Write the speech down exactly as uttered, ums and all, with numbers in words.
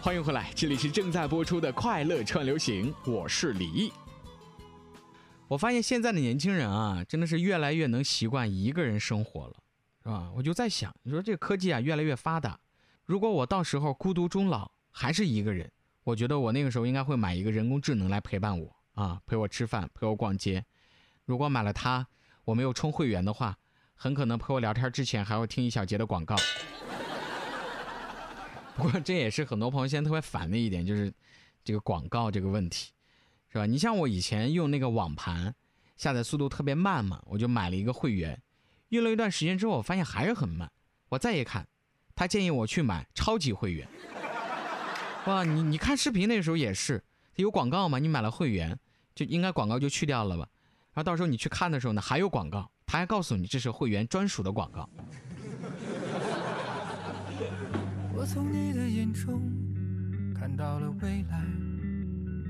欢迎回来，这里是正在播出的快乐串流行，我是李毅。我发现现在的年轻人啊，真的是越来越能习惯一个人生活了，是吧？我就在想，你说这个科技啊越来越发达，如果我到时候孤独终老还是一个人，我觉得我那个时候应该会买一个人工智能来陪伴我啊，陪我吃饭，陪我逛街。如果买了它，我没有充会员的话，很可能陪我聊天之前还要听一小节的广告。不过这也是很多朋友现在特别烦的一点，就是这个广告这个问题，是吧？你像我以前用那个网盘，下载速度特别慢嘛，我就买了一个会员，用了一段时间之后，我发现还是很慢。我再一看，他建议我去买超级会员。哇，你你看视频那时候也是有广告嘛，你买了会员就应该广告就去掉了吧，然后到时候你去看的时候呢，还有广告，他还告诉你这是会员专属的广告。 我从你的眼中看到了未来，